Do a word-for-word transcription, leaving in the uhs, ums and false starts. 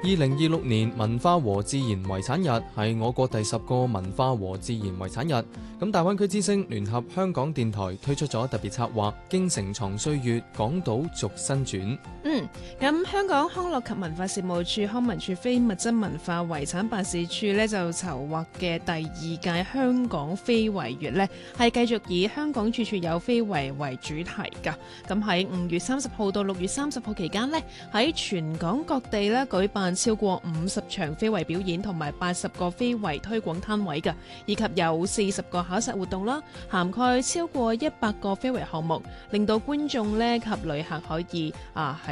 二零二六年文化和自然遺產日係我國第十個文化和自然遺產日。咁大灣區之聲聯合香港電台推出咗特別策劃《京城藏歲月，港島續新傳》。 嗯，咁香港康樂及文化事務處康文署非物質文化遺產辦事處呢就籌劃嘅第二屆香港非遺月呢，係繼續以香港處處有非遺為主題㗎。咁喺五月三十號到六月三十號期間呢，喺全港各地呢舉辦超過五十場非遺表演同埋八十個非遺推廣攤位㗎，以及有四十個考察活動啦，涵蓋超過一百個非遺項目，令到觀眾呢及旅客可以啊